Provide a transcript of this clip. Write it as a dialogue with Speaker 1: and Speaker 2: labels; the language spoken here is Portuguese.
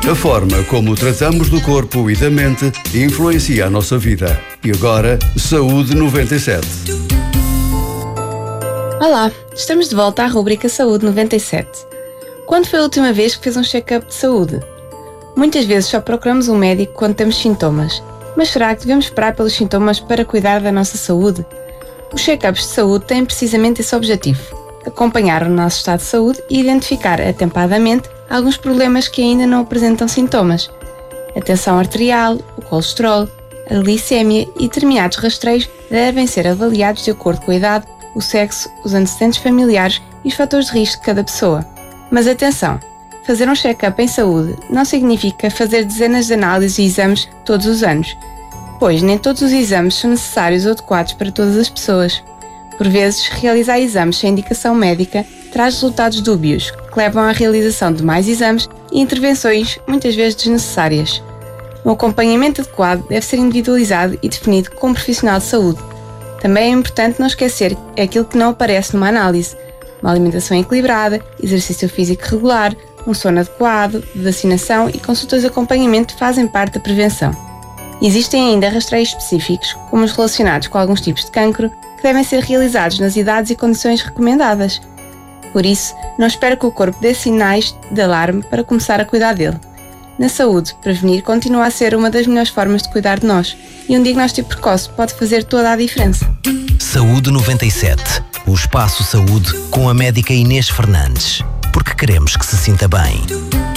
Speaker 1: A forma como tratamos do corpo e da mente influencia a nossa vida. E agora, Saúde 97.
Speaker 2: Olá, estamos de volta à rubrica Saúde 97. Quando foi a última vez que fez um check-up de saúde? Muitas vezes só procuramos um médico quando temos sintomas. Mas será que devemos esperar pelos sintomas para cuidar da nossa saúde? Os check-ups de saúde têm precisamente esse objetivo: acompanhar o nosso estado de saúde e identificar atempadamente alguns problemas que ainda não apresentam sintomas. A tensão arterial, o colesterol, a glicemia e determinados rastreios devem ser avaliados de acordo com a idade, o sexo, os antecedentes familiares e os fatores de risco de cada pessoa. Mas atenção! Fazer um check-up em saúde não significa fazer dezenas de análises e exames todos os anos, pois nem todos os exames são necessários ou adequados para todas as pessoas. Por vezes, realizar exames sem indicação médica traz resultados dúbios, que levam à realização de mais exames e intervenções muitas vezes desnecessárias. Um acompanhamento adequado deve ser individualizado e definido com um profissional de saúde. Também é importante não esquecer aquilo que não aparece numa análise: uma alimentação equilibrada, exercício físico regular, um sono adequado, vacinação e consultas de acompanhamento fazem parte da prevenção. Existem ainda rastreios específicos, como os relacionados com alguns tipos de cancro, que devem ser realizados nas idades e condições recomendadas. Por isso, não espere que o corpo dê sinais de alarme para começar a cuidar dele. Na saúde, prevenir continua a ser uma das melhores formas de cuidar de nós, e um diagnóstico precoce pode fazer toda a diferença.
Speaker 3: Saúde 97. O Espaço Saúde com a médica Inês Fernandes. Porque queremos que se sinta bem.